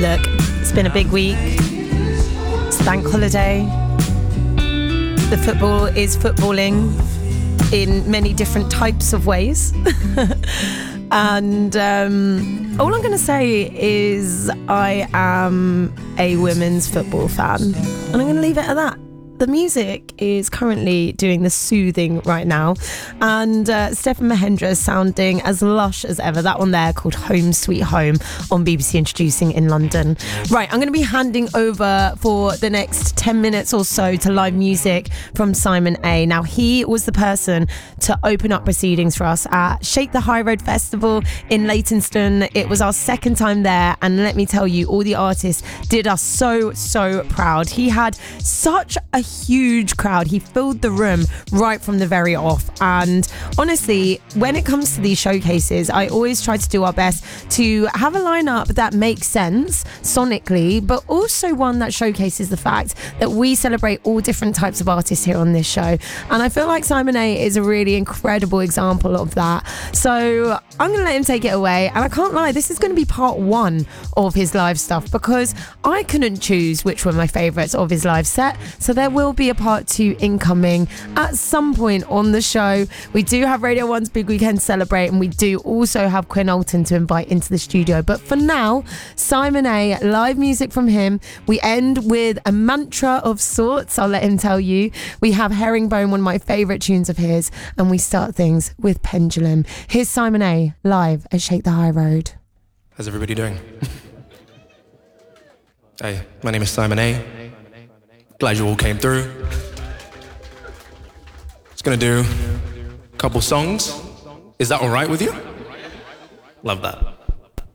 Look, it's been a big week. It's bank holiday. The football is footballing in many different types of ways. And all I'm going to say is I am a women's football fan. And I'm going to leave it at that. The music is currently doing the soothing right now, and Stefan Mahendra is sounding as lush as ever. That one there called Home Sweet Home on BBC Introducing in London. Right, I'm going to be handing over for the next 10 minutes or so to live music from Simon A. Now, he was the person to open up proceedings for us at Shake the High Road Festival in Leytonstone. It was our second time there, and let me tell you, all the artists did us so proud. He had such a huge crowd. He filled the room right from the very off. And honestly, when it comes to these showcases, I always try to do our best to have a lineup that makes sense sonically, but also one that showcases the fact that we celebrate all different types of artists here on this show. And I feel like Simon A is a really incredible example of that. So I'm going to let him take it away. And I can't lie, this is going to be part one of his live stuff because I couldn't choose which were my favourites of his live set. So there will be a part two incoming at some point on the show. We do have Radio 1's Big Weekend Celebrate, and we do also have Quinn Alton to invite into the studio. But for now, Simon A, live music from him. We end with a mantra of sorts, I'll let him tell you. We have Herringbone, one of my favourite tunes of his, and we start things with Pendulum. Here's Simon A live at Shake the High Road. How's everybody doing? Hey, my name is Simon A. Glad you all came through. Just gonna do a couple songs. Is that all right with you? Love that.